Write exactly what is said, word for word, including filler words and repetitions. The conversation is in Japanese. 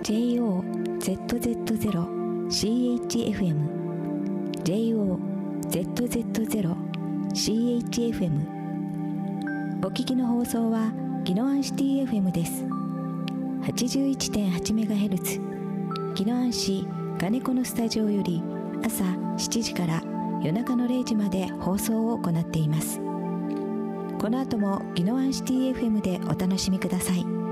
ジェイオーゼットゼットゼロシーエイチエフエム ジェイオーゼットゼットゼロシーエイチエフエム お聞きの放送は宜野湾シティ エフエム です。 はちじゅういちてんはちメガヘルツ 宜野湾市金子のスタジオより朝しちじから夜中のれいじまで放送を行っています。この後も宜野湾シティ エフエム でお楽しみください。